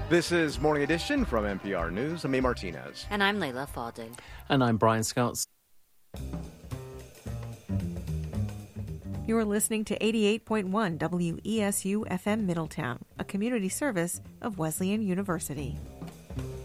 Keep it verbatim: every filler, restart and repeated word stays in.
This is Morning Edition from N P R News. I'm May Martinez. And I'm Layla Falding. And I'm Brian Scott. You're listening to eighty-eight point one W E S U F M Middletown, a community service of Wesleyan University.